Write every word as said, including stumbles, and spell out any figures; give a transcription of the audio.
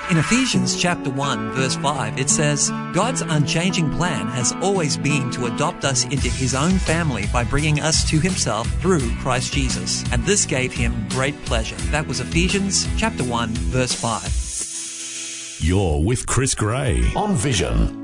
In Ephesians chapter one, verse five, it says, God's unchanging plan has always been to adopt us into his own family by bringing us to himself through Christ Jesus. And this gave him great pleasure. That was Ephesians chapter one, verse five. You're with Chris Gray on Vision.